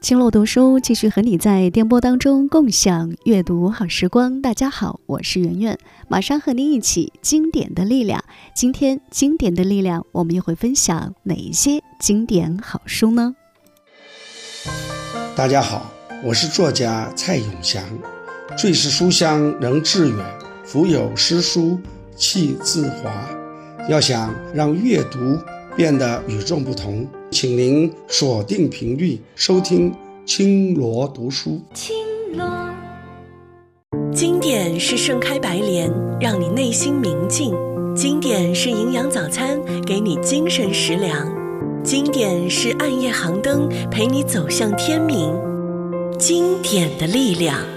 青落读书继续和你在电波当中共享阅读好时光。大家好，我是圆圆，马上和您一起经典的力量。今天经典的力量，我们又会分享哪一些经典好书呢？ 大家好，我是作家蔡永祥。最是书香能致远，腹有诗书气自华。要想让阅读变得与众不同，请您锁定频率收听青罗读书。 经典是盛开白莲，让你内心明净；经典是营养早餐，给你精神食粮；经典是暗夜航灯，陪你走向天明。经典的力量。